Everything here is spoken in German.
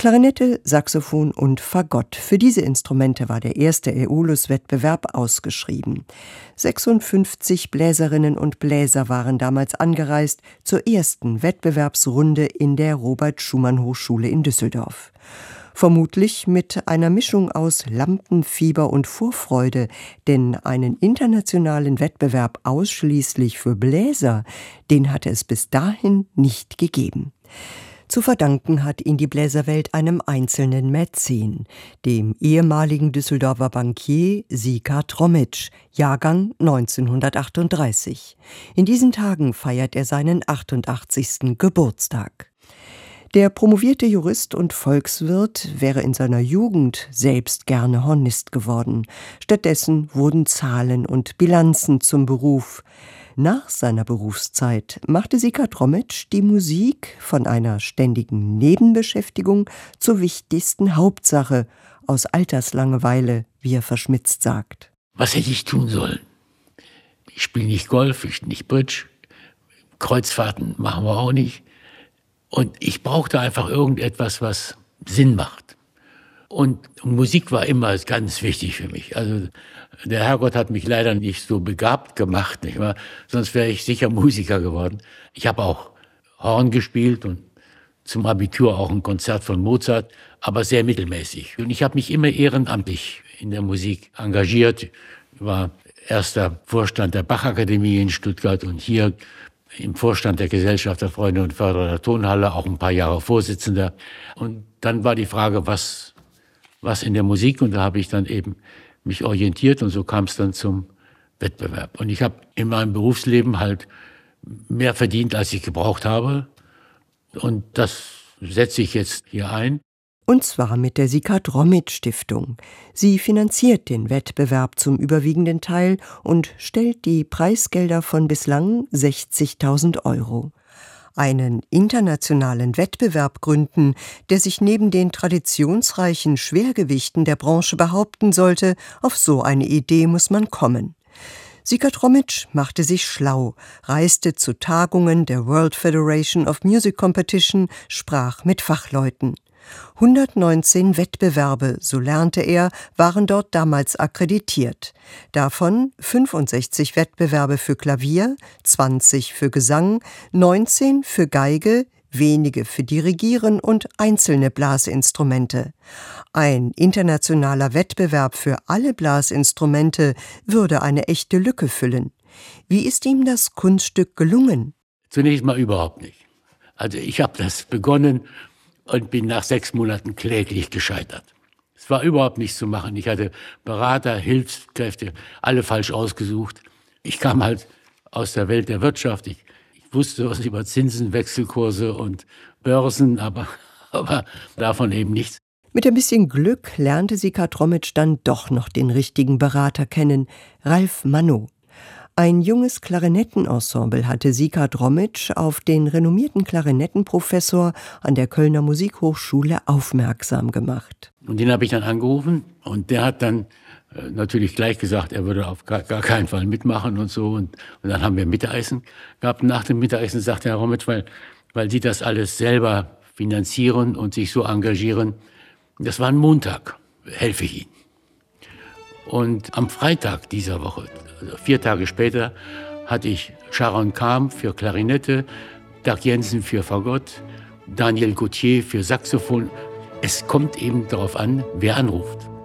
Klarinette, Saxophon und Fagott. Für diese Instrumente war der erste Aeolus-Wettbewerb ausgeschrieben. 56 Bläserinnen und Bläser waren damals angereist zur ersten Wettbewerbsrunde in der Robert-Schumann-Hochschule in Düsseldorf. Vermutlich mit einer Mischung aus Lampenfieber und Vorfreude, denn einen internationalen Wettbewerb ausschließlich für Bläser, den hatte es bis dahin nicht gegeben. Zu verdanken hat ihn die Bläserwelt einem einzelnen Mäzen, dem ehemaligen Düsseldorfer Bankier Sika Tromitsch, Jahrgang 1938. In diesen Tagen feiert er seinen 88. Geburtstag. Der promovierte Jurist und Volkswirt wäre in seiner Jugend selbst gerne Hornist geworden. Stattdessen wurden Zahlen und Bilanzen zum Beruf. Nach seiner Berufszeit machte Sika Tromitsch die Musik von einer ständigen Nebenbeschäftigung zur wichtigsten Hauptsache, aus Alterslangeweile, wie er verschmitzt sagt. Was hätte ich tun sollen? Ich spiele nicht Golf, ich nicht Bridge, Kreuzfahrten machen wir auch nicht. Und ich brauchte einfach irgendetwas, was Sinn macht. Und Musik war immer ganz wichtig für mich. Also der Herrgott hat mich leider nicht so begabt gemacht, nicht wahr? Sonst wäre ich sicher Musiker geworden. Ich habe auch Horn gespielt und zum Abitur auch ein Konzert von Mozart, aber sehr mittelmäßig. Und ich habe mich immer ehrenamtlich in der Musik engagiert. Ich war erster Vorstand der Bachakademie in Stuttgart und hier im Vorstand der Gesellschaft der Freunde und Förderer der Tonhalle, auch ein paar Jahre Vorsitzender. Und dann war die Frage, was in der Musik, und da habe ich dann eben mich orientiert und so kam es dann zum Wettbewerb. Und ich habe in meinem Berufsleben halt mehr verdient, als ich gebraucht habe. Und das setze ich jetzt hier ein. Und zwar mit der Sika Tromitsch Stiftung. Sie finanziert den Wettbewerb zum überwiegenden Teil und stellt die Preisgelder von bislang 60.000 €. Einen internationalen Wettbewerb gründen, der sich neben den traditionsreichen Schwergewichten der Branche behaupten sollte, auf so eine Idee muss man kommen. Sika Tromitsch machte sich schlau, reiste zu Tagungen der World Federation of Music Competition, sprach mit Fachleuten. 119 Wettbewerbe, so lernte er, waren dort damals akkreditiert. Davon 65 Wettbewerbe für Klavier, 20 für Gesang, 19 für Geige, wenige für Dirigieren und einzelne Blasinstrumente. Ein internationaler Wettbewerb für alle Blasinstrumente würde eine echte Lücke füllen. Wie ist ihm das Kunststück gelungen? Zunächst mal überhaupt nicht. Also ich habe das begonnen und bin nach 6 Monaten kläglich gescheitert. Es war überhaupt nichts zu machen. Ich hatte Berater, Hilfskräfte, alle falsch ausgesucht. Ich kam halt aus der Welt der Wirtschaft. Ich wusste was über Zinsen, Wechselkurse und Börsen, aber davon eben nichts. Mit ein bisschen Glück lernte Sika Tromitsch dann doch noch den richtigen Berater kennen, Ralf Manno. Ein junges Klarinettenensemble hatte Sika Tromitsch auf den renommierten Klarinettenprofessor an der Kölner Musikhochschule aufmerksam gemacht. Und den habe ich dann angerufen und der hat dann natürlich gleich gesagt, er würde auf gar keinen Fall mitmachen und so. Und dann haben wir Mittagessen gehabt. Nach dem Mittagessen sagte Herr Tromitsch, weil Sie das alles selber finanzieren und sich so engagieren, das war ein Montag, helfe ich Ihnen. Und am Freitag dieser Woche, also 4 Tage später, hatte ich Sharon Kam für Klarinette, Dag Jensen für Fagott, Daniel Gauthier für Saxophon. Es kommt eben darauf an, wer anruft.